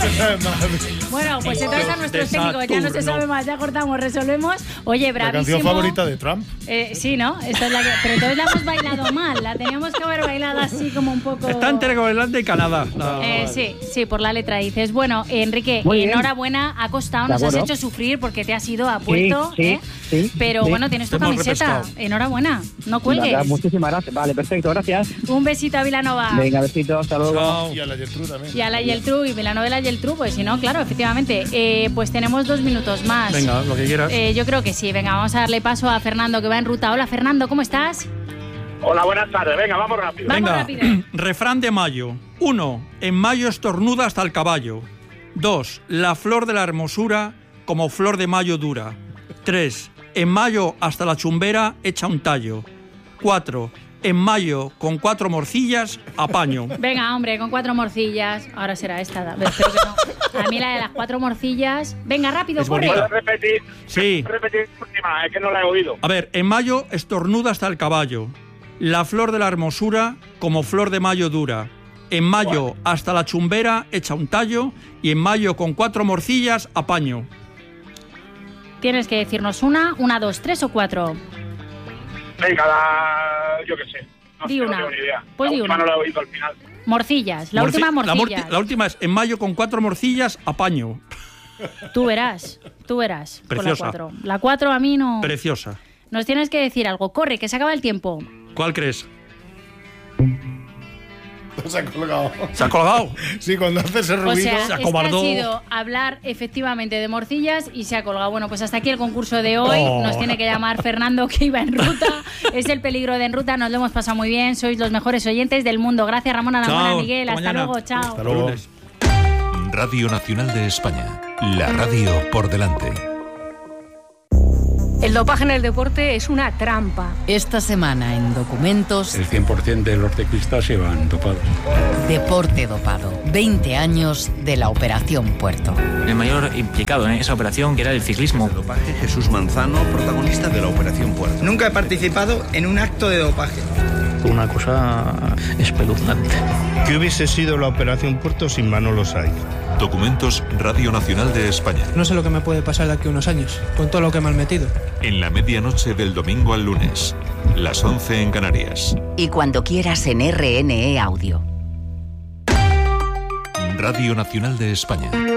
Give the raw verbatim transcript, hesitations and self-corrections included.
se sabe más. Bueno, pues entonces a nuestros técnicos ya no se sabe más, ya cortamos, resolvemos. Oye, bravísimo. La canción favorita de Trump. Eh, sí, ¿no? Esta es la que, pero entonces la hemos bailado mal, la teníamos que haber bailado así como un poco... Está entre Groenlandia y Canadá. No. Eh, sí, sí, por la letra dices. Bueno, Enrique, enhorabuena, ha costado, nos has hecho sufrir porque te has ido a Puerto, sí, ¿eh? Sí, sí, pero sí. bueno, tienes tu camiseta. Enhorabuena, no cuelgues. Nada, muchísimas gracias. Vale, perfecto, gracias. Un besito a Vilanova. Venga, besito, hasta luego. Chao. Y a la Geltrú también. Y a la Geltrú, y Vilanova y la Geltrú, pues si no, claro, efectivamente. Eh, pues tenemos dos minutos más. Venga, lo que quieras. Eh, yo creo que sí. Venga, vamos a darle paso a Fernando, que va en ruta. Hola, Fernando, ¿cómo estás? Hola, buenas tardes. Venga, vamos rápido. Vamos Venga, rápido. refrán de mayo. Uno, en mayo estornuda hasta el caballo. Dos, la flor de la hermosura como flor de mayo dura. Tres, en mayo hasta la chumbera echa un tallo. Cuatro, en mayo con cuatro morcillas apaño. Venga, hombre, con cuatro morcillas. Ahora será esta. Espero que no. A mí la de las cuatro morcillas. Venga, rápido, Es corre. bonita. ¿Puedes repetir? Sí. Repetir la última, es que no la he oído. A ver, en mayo estornuda hasta el caballo. La flor de la hermosura como flor de mayo dura. En mayo hasta la chumbera echa un tallo. Y en mayo con cuatro morcillas apaño. Tienes que decirnos una, una, dos, tres o cuatro. Venga, la... yo qué sé. No Di sé, una. no tengo ni idea. Pues la di última una. no la he oído al final. Morcillas, la Morci- última La, morcillas. morti- la última es en mayo con cuatro morcillas apaño. Tú verás, tú verás. Con la Preciosa. cuatro. La cuatro a mí no... Preciosa. Nos tienes que decir algo. Corre, que se acaba el tiempo. ¿Cuál crees? Se ha colgado. ¿Se ha colgado? Sí, cuando hace ese O ruido. sea, se es que ha acobardó. sido hablar efectivamente de morcillas y se ha colgado. Bueno, pues hasta aquí el concurso de hoy. Oh. Nos tiene que llamar Fernando, que iba en ruta. Es el peligro de En Ruta. Nos lo hemos pasado muy bien. Sois los mejores oyentes del mundo. Gracias, Ramón Alamona, Chao, Miguel. hasta Hasta mañana. luego. Chao. Hasta luego. Lunes. Radio Nacional de España. La radio por delante. El dopaje en el deporte es una trampa. Esta semana en Documentos, El cien por ciento de los ciclistas se van dopados. Deporte Dopado. veinte años de la Operación Puerto. El mayor implicado en esa operación, que era el ciclismo. De dopaje, Jesús Manzano, protagonista de la Operación Puerto. Nunca he participado en un acto de dopaje. Una cosa espeluznante. ¿Qué hubiese sido la Operación Puerto sin Manolo Saiz? Documentos Radio Nacional de España. No sé lo que me puede pasar de aquí a unos años, con todo lo que me han metido. En la medianoche del domingo al lunes, las once en Canarias. Y cuando quieras en R N E Audio. Radio Nacional de España.